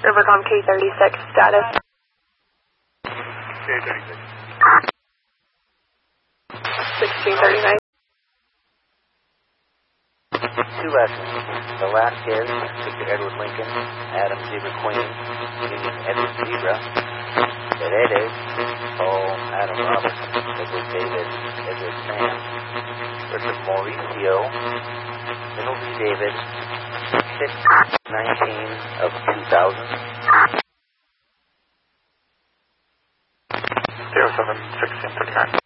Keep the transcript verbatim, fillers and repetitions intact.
Rivercom K thirty-six, status. K thirty-six. sixteen thirty-nine. Two lessons. The last is Victor Edward Lincoln, Adam Zebra Queen, Union Edward Zebra, Ed Paul Adam Robinson, Edward David, Edward Sam, Richard Mauricio, Middle V David, six nineteen of two thousand. zero seven sixteen thirty-nine.